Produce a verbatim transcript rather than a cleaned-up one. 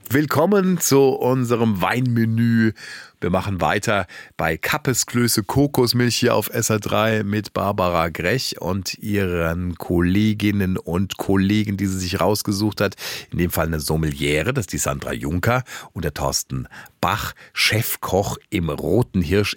Willkommen zu unserem Weinmenü. Wir machen weiter bei Kappes Klöße Kokosmilch hier auf S R drei mit Barbara Grech und ihren Kolleginnen und Kollegen, die sie sich rausgesucht hat. In dem Fall eine Sommeliere, das ist die Sandra Juncker, und der Thorsten Bach, Chefkoch im Roten Hirsch